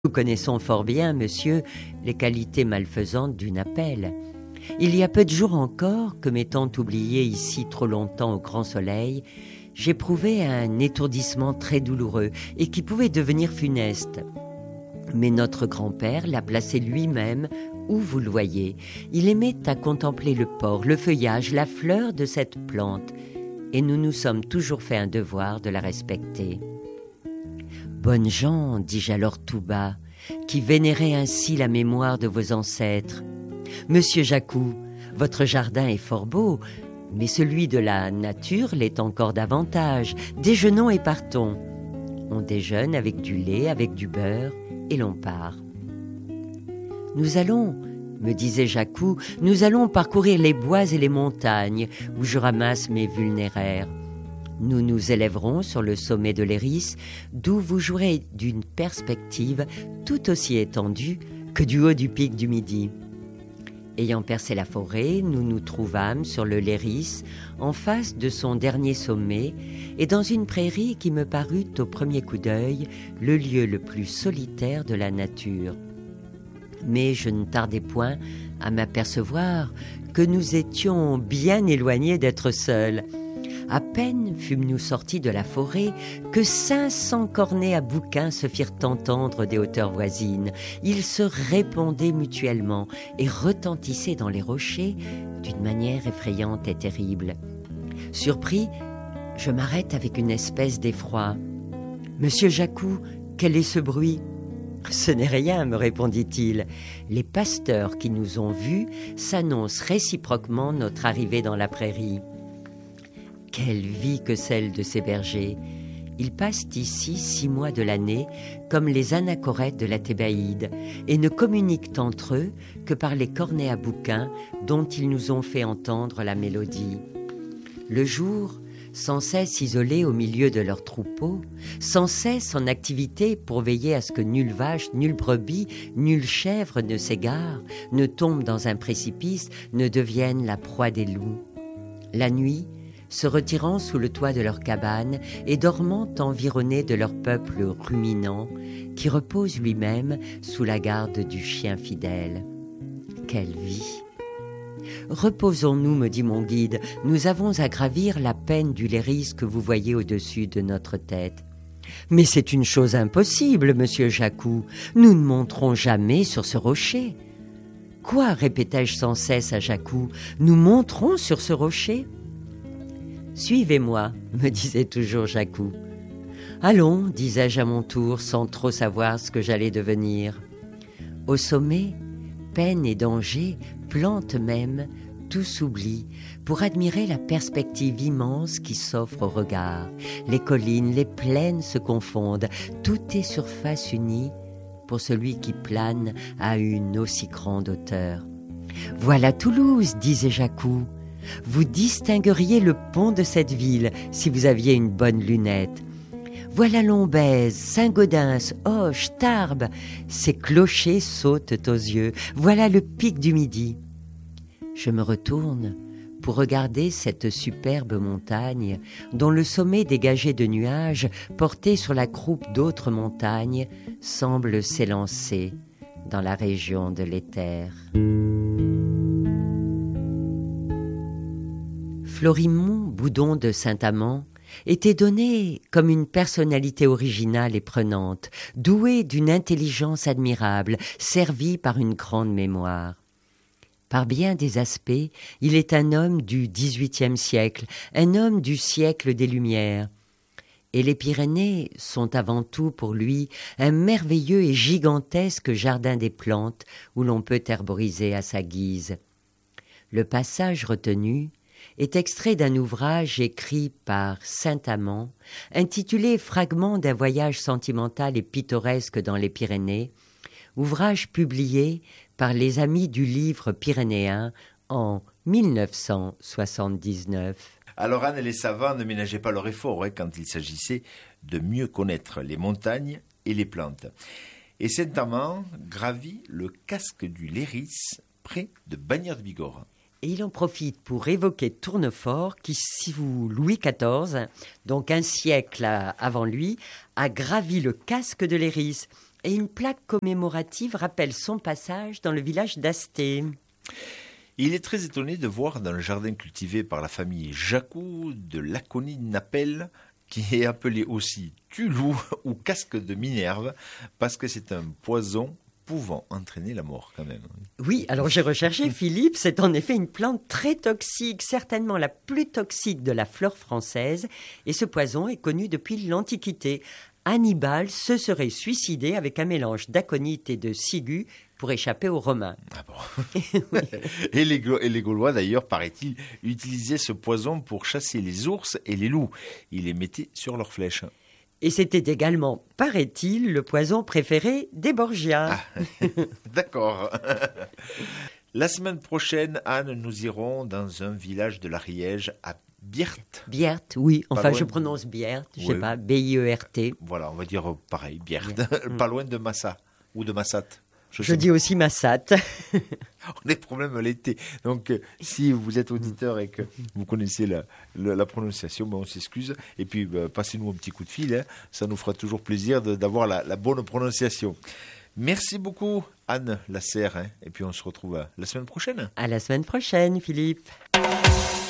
Nous connaissons fort bien, monsieur, les qualités malfaisantes d'une appel. Il y a peu de jours encore que m'étant oublié ici trop longtemps au grand soleil, j'éprouvais un étourdissement très douloureux et qui pouvait devenir funeste. Mais notre grand-père l'a placé lui-même où vous le voyez. Il aimait à contempler le port, le feuillage, la fleur de cette plante, et nous nous sommes toujours fait un devoir de la respecter. Bonnes gens, dis-je alors tout bas, qui vénérez ainsi la mémoire de vos ancêtres. Monsieur Jacou, votre jardin est fort beau, mais celui de la nature l'est encore davantage. Déjeunons et partons. On déjeune avec du lait, avec du beurre, et l'on part. Nous allons, me disait Jacou, nous allons parcourir les bois et les montagnes où je ramasse mes vulnéraires. Nous nous élèverons sur le sommet de l'Héris, d'où vous jouerez d'une perspective tout aussi étendue que du haut du pic du Midi. Ayant percé la forêt, nous nous trouvâmes sur le Léris, en face de son dernier sommet, et dans une prairie qui me parut au premier coup d'œil le lieu le plus solitaire de la nature. Mais je ne tardai point à m'apercevoir que nous étions bien éloignés d'être seuls. À peine fûmes-nous sortis de la forêt que 500 cornets à bouquins se firent entendre des hauteurs voisines. Ils se répondaient mutuellement et retentissaient dans les rochers d'une manière effrayante et terrible. Surpris, je m'arrête avec une espèce d'effroi. « Monsieur Jacou, quel est ce bruit ?» « Ce n'est rien, me répondit-il. Les pasteurs qui nous ont vus s'annoncent réciproquement notre arrivée dans la prairie. Quelle vie que celle de ces bergers! Ils passent ici 6 mois de l'année comme les anachorètes de la Thébaïde et ne communiquent entre eux que par les cornets à bouquins dont ils nous ont fait entendre la mélodie. Le jour, sans cesse isolés au milieu de leurs troupeaux, sans cesse en activité pour veiller à ce que nulle vache, nulle brebis, nulle chèvre ne s'égare, ne tombe dans un précipice, ne devienne la proie des loups. La nuit, se retirant sous le toit de leur cabane et dormant environnés de leur peuple ruminant, qui repose lui-même sous la garde du chien fidèle. Quelle vie! Reposons-nous, me dit mon guide, nous avons à gravir la peine du Léris que vous voyez au-dessus de notre tête. Mais c'est une chose impossible, monsieur Jacou, nous ne monterons jamais sur ce rocher. Quoi, répétai-je sans cesse à Jacou, nous monterons sur ce rocher? Suivez-moi, me disait toujours Jacou. Allons, disais-je à mon tour, sans trop savoir ce que j'allais devenir. Au sommet, peine et danger, plantes même, tout s'oublie pour admirer la perspective immense qui s'offre au regard. Les collines, les plaines se confondent, tout est surface unie pour celui qui plane à une aussi grande hauteur. Voilà Toulouse, disait Jacou. Vous distingueriez le pont de cette ville si vous aviez une bonne lunette. Voilà Lombez, Saint-Gaudens, Auch, Tarbes. Ces clochers sautent aux yeux. Voilà le pic du Midi. Je me retourne pour regarder cette superbe montagne dont le sommet dégagé de nuages, porté sur la croupe d'autres montagnes, semble s'élancer dans la région de l'éther. Florimond Boudon de Saint-Amand était donné comme une personnalité originale et prenante, doué d'une intelligence admirable, servi par une grande mémoire. Par bien des aspects, il est un homme du XVIIIe siècle, un homme du siècle des Lumières. Et les Pyrénées sont avant tout pour lui un merveilleux et gigantesque jardin des plantes où l'on peut herboriser à sa guise. Le passage retenu est extrait d'un ouvrage écrit par Saint-Amand, intitulé « Fragments d'un voyage sentimental et pittoresque dans les Pyrénées », ouvrage publié par les Amis du Livre pyrénéen en 1979. Alors Anne et les savants ne ménageaient pas leur effort quand il s'agissait de mieux connaître les montagnes et les plantes. Et Saint-Amand gravit le casque du Léris près de Bagnères de Bigorre. Et il en profite pour évoquer Tournefort qui, sous Louis XIV, donc un siècle avant lui, a gravi le casque de Léris. Et une plaque commémorative rappelle son passage dans le village d'Asté. Il est très étonné de voir dans le jardin cultivé par la famille Jacou de l'aconite-napelle, qui est appelé aussi tulou ou casque de Minerve, parce que c'est un poison pouvant entraîner la mort quand même. Oui, alors j'ai recherché, Philippe, c'est en effet une plante très toxique, certainement la plus toxique de la flore française, et ce poison est connu depuis l'Antiquité. Hannibal se serait suicidé avec un mélange d'aconite et de ciguë pour échapper aux Romains. Ah bon. Et les Gaulois, d'ailleurs, paraît-il, utilisaient ce poison pour chasser les ours et les loups. Ils les mettaient sur leurs flèches. Et c'était également, paraît-il, le poison préféré des Borgias. Ah, d'accord. La semaine prochaine, Anne, nous irons dans un village de l'Ariège à Bierte. Bierte, oui. Enfin, loin je de- prononce Bierte, je Oui. sais pas, B-I-E-R-T. Voilà, on va dire pareil, Bierte. Pas loin de Massa ou de Massat. Je sais dis aussi Massat. pas. On a des problèmes l'été. Donc, si vous êtes auditeur et que vous connaissez la prononciation, ben, on s'excuse. Et puis, passez-nous un petit coup de fil. Hein. Ça nous fera toujours plaisir d'avoir la bonne prononciation. Merci beaucoup, Anne Lasserre. Hein. Et puis, on se retrouve la semaine prochaine. À la semaine prochaine, Philippe.